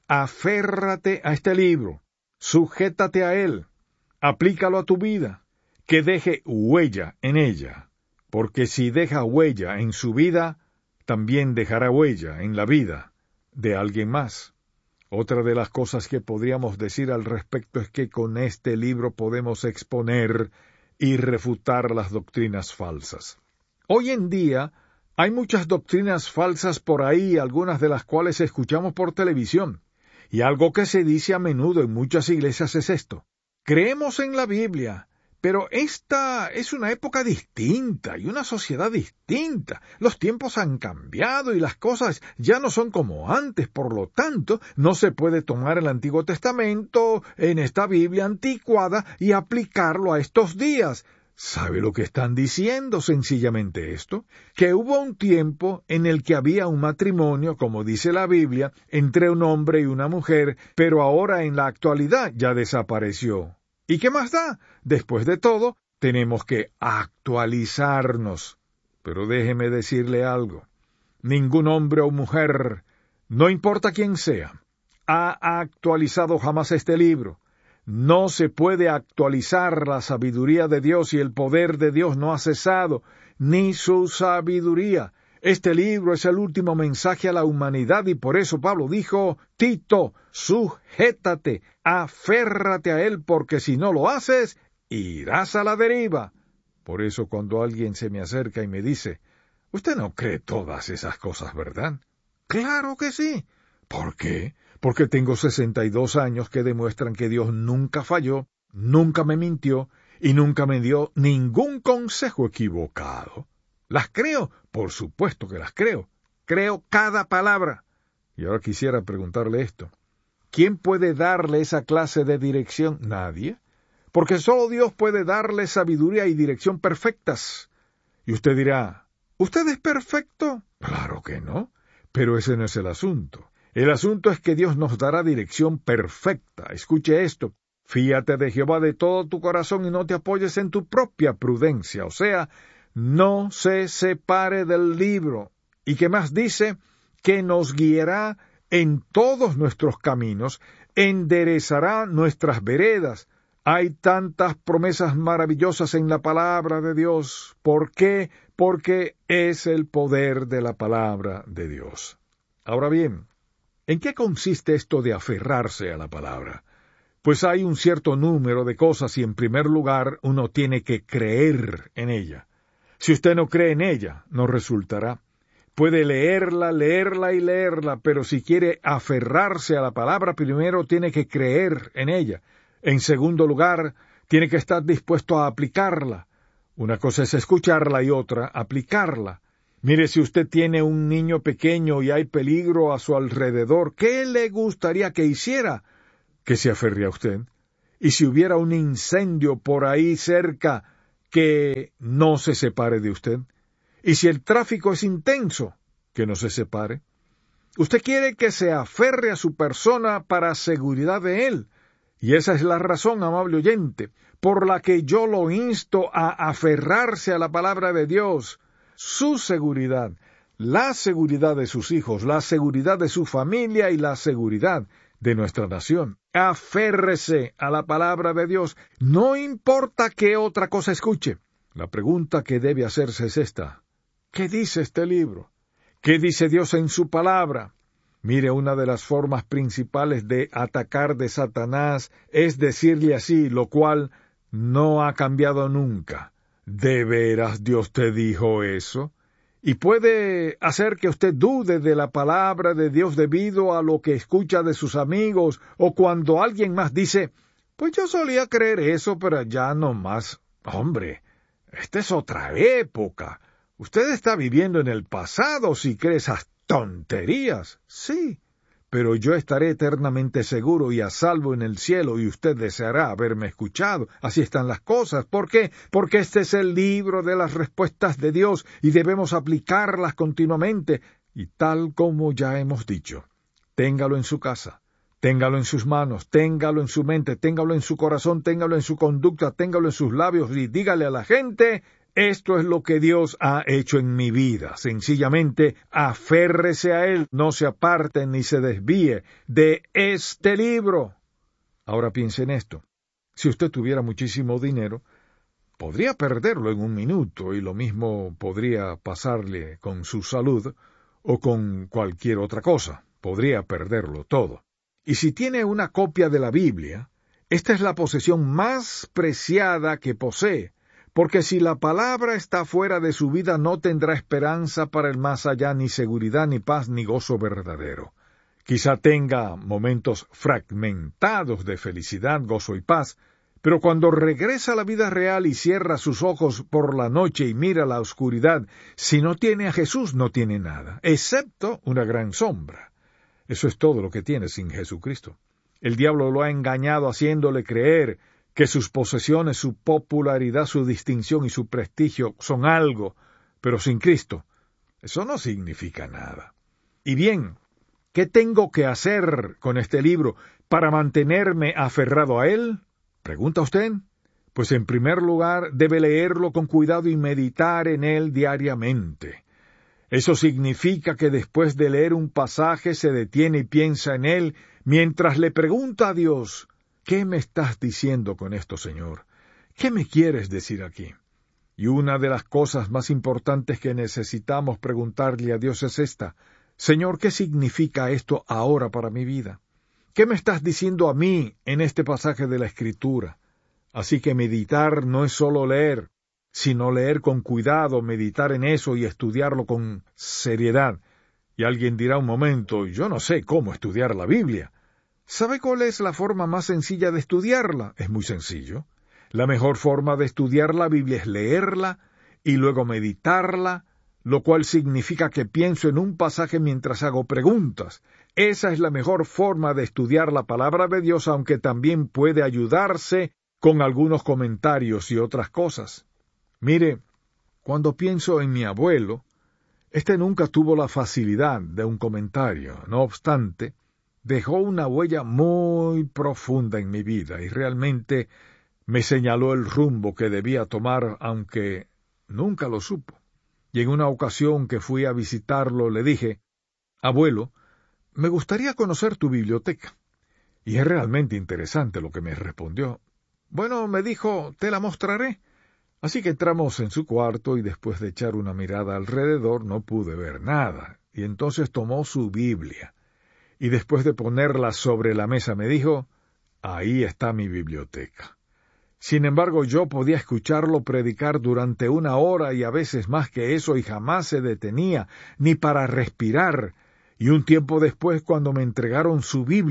aférrate a este libro, sujétate a él, aplícalo a tu vida, que deje huella en ella, porque si deja huella en su vida, también dejará huella en la vida de alguien más. Otra de las cosas que podríamos decir al respecto es que con este libro podemos exponer y refutar las doctrinas falsas. Hoy en día hay muchas doctrinas falsas por ahí, algunas de las cuales escuchamos por televisión, y algo que se dice a menudo en muchas iglesias es esto: creemos en la Biblia, pero esta es una época distinta y una sociedad distinta. Los tiempos han cambiado y las cosas ya no son como antes. Por lo tanto, no se puede tomar el Antiguo Testamento en esta Biblia anticuada y aplicarlo a estos días. ¿Sabe lo que están diciendo? Sencillamente esto, que hubo un tiempo en el que había un matrimonio, como dice la Biblia, entre un hombre y una mujer, pero ahora en la actualidad ya desapareció. ¿Y qué más da? Después de todo, tenemos que actualizarnos. Pero déjeme decirle algo. Ningún hombre o mujer, no importa quién sea, ha actualizado jamás este libro. No se puede actualizar la sabiduría de Dios y el poder de Dios no ha cesado, ni su sabiduría. Este libro es el último mensaje a la humanidad y por eso Pablo dijo, Tito, sujétate, aférrate a él, porque si no lo haces, irás a la deriva. Por eso cuando alguien se me acerca y me dice, usted no cree todas esas cosas, ¿verdad? Claro que sí. ¿Por qué? Porque tengo 62 años que demuestran que Dios nunca falló, nunca me mintió y nunca me dio ningún consejo equivocado. ¿Las creo? Por supuesto que las creo. Creo cada palabra. Y ahora quisiera preguntarle esto. ¿Quién puede darle esa clase de dirección? Nadie. Porque solo Dios puede darle sabiduría y dirección perfectas. Y usted dirá, ¿usted es perfecto? Claro que no. Pero ese no es el asunto. El asunto es que Dios nos dará dirección perfecta. Escuche esto. Fíate de Jehová de todo tu corazón y no te apoyes en tu propia prudencia. O sea, no se separe del libro. ¿Y qué más dice? Que nos guiará en todos nuestros caminos, enderezará nuestras veredas. Hay tantas promesas maravillosas en la palabra de Dios. ¿Por qué? Porque es el poder de la palabra de Dios. Ahora bien, ¿en qué consiste esto de aferrarse a la palabra? Pues hay un cierto número de cosas y en primer lugar uno tiene que creer en ella. Si usted no cree en ella, no resultará. Puede leerla y leerla, pero si quiere aferrarse a la palabra, primero tiene que creer en ella. En segundo lugar, tiene que estar dispuesto a aplicarla. Una cosa es escucharla y otra aplicarla. Mire, si usted tiene un niño pequeño y hay peligro a su alrededor, ¿qué le gustaría que hiciera? Que se aferre a usted. Y si hubiera un incendio por ahí cerca, que no se separe de usted. Y si el tráfico es intenso, que no se separe. Usted quiere que se aferre a su persona para seguridad de él. Y esa es la razón, amable oyente, por la que yo lo insto a aferrarse a la palabra de Dios. Su seguridad, la seguridad de sus hijos, la seguridad de su familia y la seguridad de nuestra nación. Aférrese a la palabra de Dios, no importa qué otra cosa escuche. La pregunta que debe hacerse es esta: ¿qué dice este libro? ¿Qué dice Dios en su palabra? Mire, una de las formas principales de atacar de Satanás es decirle así, lo cual no ha cambiado nunca. ¿De veras Dios te dijo eso? Y puede hacer que usted dude de la palabra de Dios debido a lo que escucha de sus amigos, o cuando alguien más dice, pues yo solía creer eso, pero ya no más. Hombre, esta es otra época. Usted está viviendo en el pasado si cree esas tonterías. Sí, pero yo estaré eternamente seguro y a salvo en el cielo, y usted deseará haberme escuchado. Así están las cosas. ¿Por qué? Porque este es el libro de las respuestas de Dios, y debemos aplicarlas continuamente, y tal como ya hemos dicho. Téngalo en su casa, téngalo en sus manos, téngalo en su mente, téngalo en su corazón, téngalo en su conducta, téngalo en sus labios, y dígale a la gente: esto es lo que Dios ha hecho en mi vida. Sencillamente, aférrese a Él, no se aparte ni se desvíe de este libro. Ahora piense en esto. Si usted tuviera muchísimo dinero, podría perderlo en un minuto, y lo mismo podría pasarle con su salud o con cualquier otra cosa. Podría perderlo todo. Y si tiene una copia de la Biblia, esta es la posesión más preciada que posee, porque si la palabra está fuera de su vida no tendrá esperanza para el más allá, ni seguridad, ni paz, ni gozo verdadero. Quizá tenga momentos fragmentados de felicidad, gozo y paz, pero cuando regresa a la vida real y cierra sus ojos por la noche y mira la oscuridad, si no tiene a Jesús no tiene nada, excepto una gran sombra. Eso es todo lo que tiene sin Jesucristo. El diablo lo ha engañado haciéndole creer que sus posesiones, su popularidad, su distinción y su prestigio son algo, pero sin Cristo, eso no significa nada. Y bien, ¿qué tengo que hacer con este libro para mantenerme aferrado a él? ¿Pregunta usted? Pues en primer lugar, debe leerlo con cuidado y meditar en él diariamente. Eso significa que después de leer un pasaje se detiene y piensa en él mientras le pregunta a Dios: ¿qué me estás diciendo con esto, Señor? ¿Qué me quieres decir aquí? Y una de las cosas más importantes que necesitamos preguntarle a Dios es esta: Señor, ¿qué significa esto ahora para mi vida? ¿Qué me estás diciendo a mí en este pasaje de la Escritura? Así que meditar no es solo leer, sino leer con cuidado, meditar en eso y estudiarlo con seriedad. Y alguien dirá un momento: yo no sé cómo estudiar la Biblia. ¿Sabe cuál es la forma más sencilla de estudiarla? Es muy sencillo. La mejor forma de estudiar la Biblia es leerla y luego meditarla, lo cual significa que pienso en un pasaje mientras hago preguntas. Esa es la mejor forma de estudiar la palabra de Dios, aunque también puede ayudarse con algunos comentarios y otras cosas. Mire, cuando pienso en mi abuelo, este nunca tuvo la facilidad de un comentario. No obstante, dejó una huella muy profunda en mi vida y realmente me señaló el rumbo que debía tomar, aunque nunca lo supo. Y en una ocasión que fui a visitarlo le dije: abuelo, me gustaría conocer tu biblioteca. Y es realmente interesante lo que me respondió. Bueno, me dijo, te la mostraré. Así que entramos en su cuarto y después de echar una mirada alrededor no pude ver nada. Y entonces tomó su Biblia. Y después de ponerla sobre la mesa me dijo: ahí está mi biblioteca. Sin embargo, yo podía escucharlo predicar durante 1 hora y a veces más que eso, y jamás se detenía, ni para respirar. Y un tiempo después, cuando me entregaron su Biblia,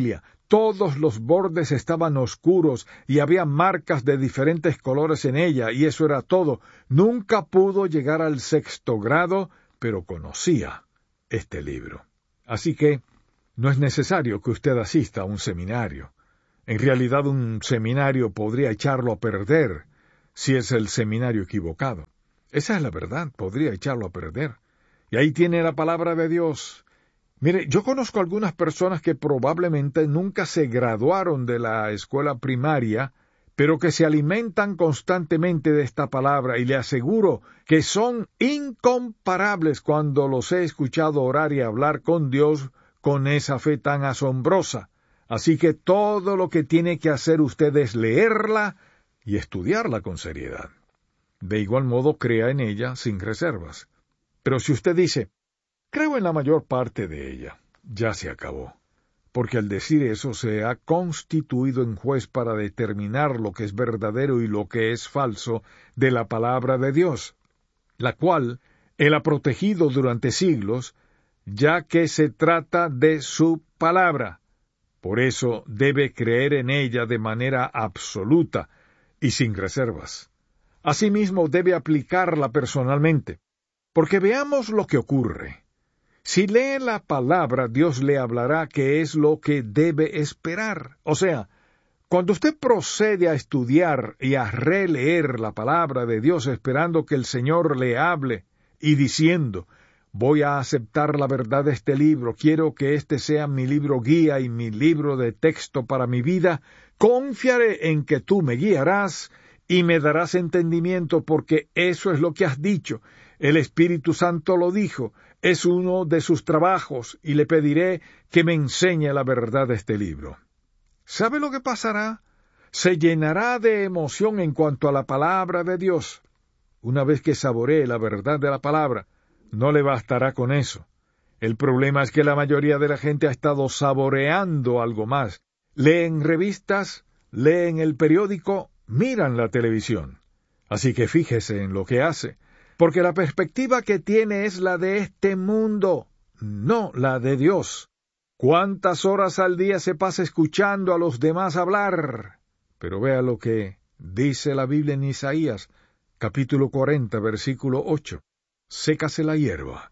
Todos los bordes estaban oscuros y había marcas de diferentes colores en ella, y eso era todo. Nunca pudo llegar al 6º grado, pero conocía este libro. Así que no es necesario que usted asista a un seminario. En realidad, un seminario podría echarlo a perder si es el seminario equivocado. Esa es la verdad, podría echarlo a perder. Y ahí tiene la palabra de Dios. Mire, yo conozco algunas personas que probablemente nunca se graduaron de la escuela primaria, pero que se alimentan constantemente de esta palabra, y le aseguro que son incomparables cuando los he escuchado orar y hablar con Dios con esa fe tan asombrosa. Así que todo lo que tiene que hacer usted es leerla y estudiarla con seriedad. De igual modo, crea en ella sin reservas. Pero si usted dice, creo en la mayor parte de ella, ya se acabó. Porque al decir eso se ha constituido en juez para determinar lo que es verdadero y lo que es falso de la palabra de Dios, la cual él ha protegido durante siglos, ya que se trata de su palabra. Por eso debe creer en ella de manera absoluta y sin reservas. Asimismo, debe aplicarla personalmente. Porque veamos lo que ocurre. Si lee la palabra, Dios le hablará qué es lo que debe esperar. O sea, cuando usted procede a estudiar y a releer la palabra de Dios esperando que el Señor le hable y diciendo, voy a aceptar la verdad de este libro, quiero que este sea mi libro guía y mi libro de texto para mi vida, confiaré en que tú me guiarás y me darás entendimiento porque eso es lo que has dicho. El Espíritu Santo lo dijo, es uno de sus trabajos, y le pediré que me enseñe la verdad de este libro. ¿Sabe lo que pasará? Se llenará de emoción en cuanto a la palabra de Dios. Una vez que saboree la verdad de la palabra, no le bastará con eso. El problema es que la mayoría de la gente ha estado saboreando algo más. Leen revistas, leen el periódico, miran la televisión. Así que fíjese en lo que hace. Porque la perspectiva que tiene es la de este mundo, no la de Dios. ¿Cuántas horas al día se pasa escuchando a los demás hablar? Pero vea lo que dice la Biblia en Isaías, capítulo 40, versículo 8. Sécase la hierba,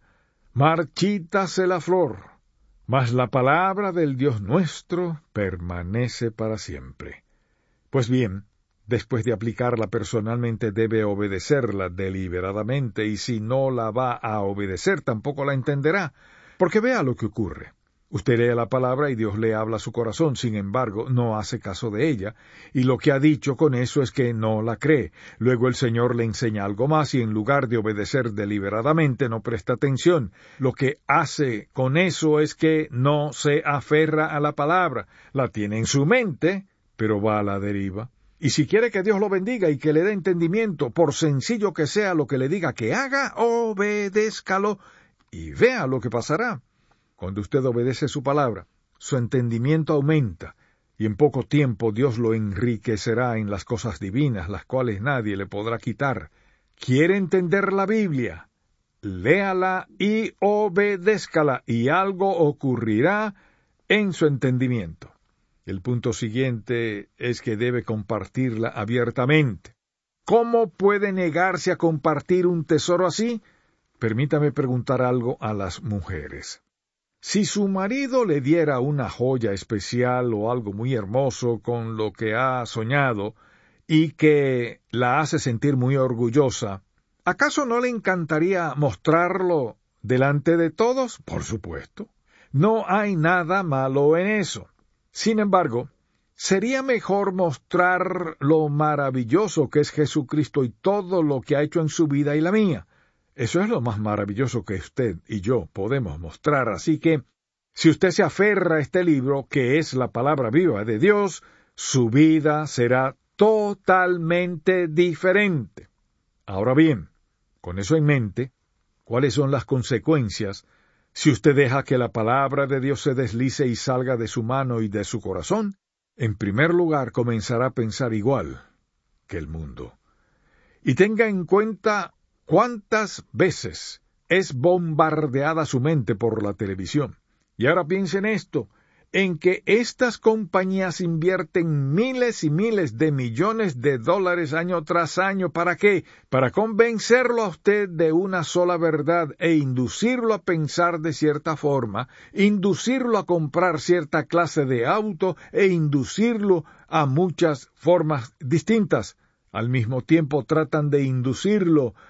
marchítase la flor, mas la palabra del Dios nuestro permanece para siempre. Pues bien, después de aplicarla personalmente debe obedecerla deliberadamente, y si no la va a obedecer tampoco la entenderá, porque vea lo que ocurre. Usted lee la palabra y Dios le habla a su corazón, sin embargo, no hace caso de ella, y lo que ha dicho con eso es que no la cree. Luego el Señor le enseña algo más y en lugar de obedecer deliberadamente no presta atención. Lo que hace con eso es que no se aferra a la palabra, la tiene en su mente, pero va a la deriva. Y si quiere que Dios lo bendiga y que le dé entendimiento, por sencillo que sea lo que le diga que haga, obedézcalo y vea lo que pasará. Cuando usted obedece su palabra, su entendimiento aumenta, y en poco tiempo Dios lo enriquecerá en las cosas divinas, las cuales nadie le podrá quitar. ¿Quiere entender la Biblia? Léala y obedézcala, y algo ocurrirá en su entendimiento. El punto siguiente es que debe compartirla abiertamente. ¿Cómo puede negarse a compartir un tesoro así? Permítame preguntar algo a las mujeres. Si su marido le diera una joya especial o algo muy hermoso con lo que ha soñado y que la hace sentir muy orgullosa, ¿acaso no le encantaría mostrarlo delante de todos? Por supuesto. No hay nada malo en eso. Sin embargo, sería mejor mostrar lo maravilloso que es Jesucristo y todo lo que ha hecho en su vida y la mía. Eso es lo más maravilloso que usted y yo podemos mostrar. Así que, si usted se aferra a este libro, que es la palabra viva de Dios, su vida será totalmente diferente. Ahora bien, con eso en mente, ¿cuáles son las consecuencias si usted deja que la palabra de Dios se deslice y salga de su mano y de su corazón? En primer lugar, comenzará a pensar igual que el mundo. Y tenga en cuenta ¿cuántas veces es bombardeada su mente por la televisión? Y ahora piense en esto. en que estas compañías invierten miles y miles de millones de dólares año tras año. ¿Para qué? Para convencerlo a usted de una sola verdad e inducirlo a pensar de cierta forma, inducirlo a comprar cierta clase de auto e inducirlo a muchas formas distintas. Al mismo tiempo tratan de inducirlo